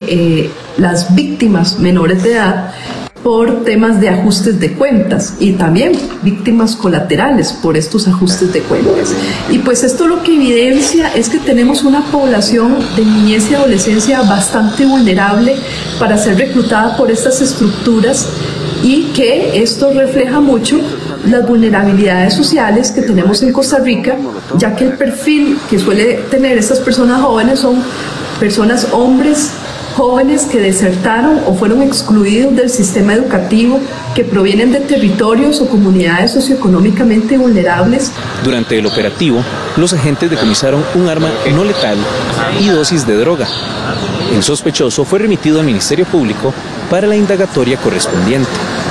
las víctimas menores de edad por temas de ajustes de cuentas y también víctimas colaterales por estos ajustes de cuentas. Y pues esto lo que evidencia es que tenemos una población de niñez y adolescencia bastante vulnerable para ser reclutada por estas estructuras, y que esto refleja mucho las vulnerabilidades sociales que tenemos en Costa Rica, ya que el perfil que suele tener estas personas jóvenes son personas, hombres jóvenes que desertaron o fueron excluidos del sistema educativo, que provienen de territorios o comunidades socioeconómicamente vulnerables. Durante el operativo, los agentes decomisaron un arma no letal y dosis de droga. El sospechoso fue remitido al Ministerio Público para la indagatoria correspondiente.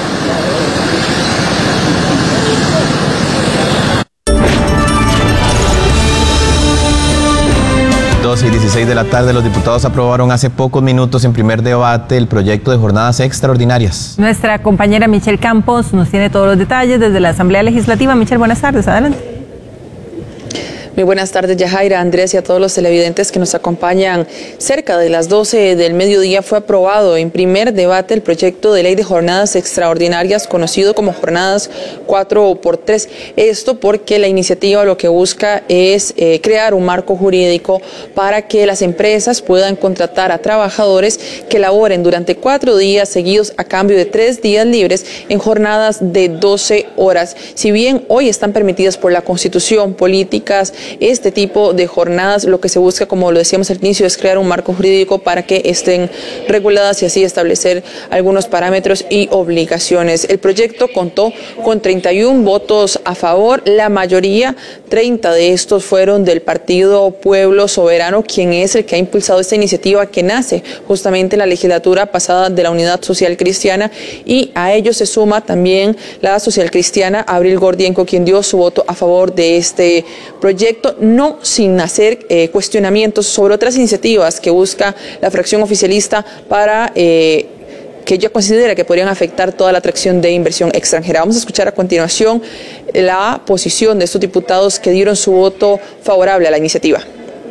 Y 16 de la tarde, los diputados aprobaron hace pocos minutos en primer debate el proyecto de jornadas extraordinarias. Nuestra compañera Michelle Campos nos tiene todos los detalles desde la Asamblea Legislativa. Michelle, buenas tardes, adelante. Muy buenas tardes, Yajaira, Andrés y a todos los televidentes que nos acompañan. Cerca de las 12 del mediodía fue aprobado en primer debate el proyecto de ley de jornadas extraordinarias, conocido como jornadas 4x3. Esto porque la iniciativa lo que busca es crear un marco jurídico para que las empresas puedan contratar a trabajadores que laboren durante 4 días seguidos a cambio de 3 días libres en jornadas de 12 horas. Si bien hoy están permitidas por la Constitución políticas, este tipo de jornadas, lo que se busca, como lo decíamos al inicio, es crear un marco jurídico para que estén reguladas y así establecer algunos parámetros y obligaciones. El proyecto contó con 31 votos a favor, la mayoría, 30 de estos fueron del Partido Pueblo Soberano, quien es el que ha impulsado esta iniciativa que nace justamente en la legislatura pasada de la Unidad Social Cristiana, y a ello se suma también la social cristiana Abril Gordienco, quien dio su voto a favor de este proyecto, no sin hacer cuestionamientos sobre otras iniciativas que busca la fracción oficialista para que ella considera que podrían afectar toda la atracción de inversión extranjera. Vamos a escuchar a continuación la posición de estos diputados que dieron su voto favorable a la iniciativa.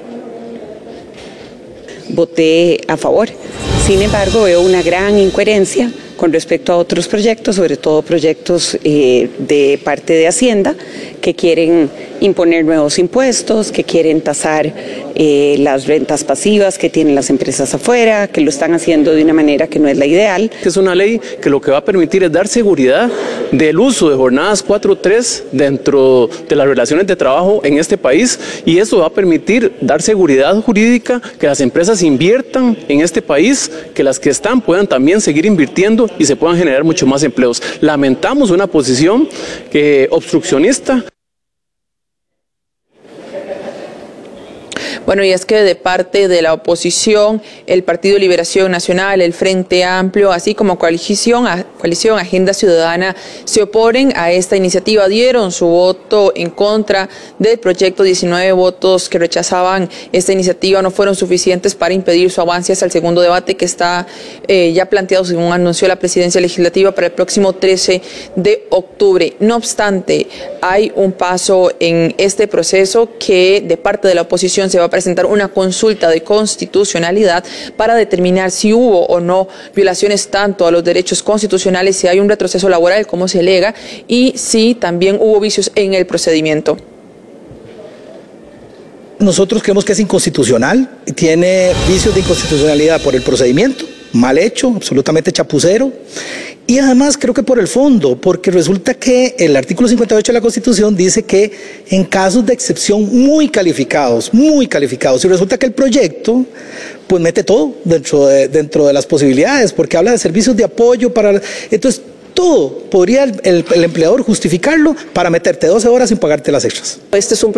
Voté a favor. Sin embargo, veo una gran incoherencia con respecto a otros proyectos, sobre todo proyectos de parte de Hacienda, que quieren imponer nuevos impuestos, que quieren tasar las rentas pasivas que tienen las empresas afuera, que lo están haciendo de una manera que no es la ideal. Es una ley que lo que va a permitir es dar seguridad del uso de jornadas 4-3 dentro de las relaciones de trabajo en este país, y eso va a permitir dar seguridad jurídica, que las empresas inviertan en este país, que las que están puedan también seguir invirtiendo y se puedan generar mucho más empleos. Lamentamos una posición obstruccionista. Bueno, y es que de parte de la oposición, el Partido Liberación Nacional, el Frente Amplio, así como Coalición Agenda Ciudadana, se oponen a esta iniciativa. Dieron su voto en contra del proyecto. 19 votos que rechazaban esta iniciativa no fueron suficientes para impedir su avance hasta el segundo debate, que está ya planteado, según anunció la Presidencia Legislativa, para el próximo 13 de octubre. No obstante, hay un paso en este proceso, que de parte de la oposición se va a presentar una consulta de constitucionalidad para determinar si hubo o no violaciones tanto a los derechos constitucionales, si hay un retroceso laboral como se alega, y si también hubo vicios en el procedimiento. Nosotros creemos que es inconstitucional, tiene vicios de inconstitucionalidad por el procedimiento, mal hecho, absolutamente chapucero, y además creo que por el fondo, porque resulta que el artículo 58 de la Constitución dice que en casos de excepción muy calificados, y resulta que el proyecto pues mete todo dentro de las posibilidades, porque habla de servicios de apoyo para... Entonces, todo podría el empleador justificarlo para meterte 12 horas sin pagarte las extras. Este es un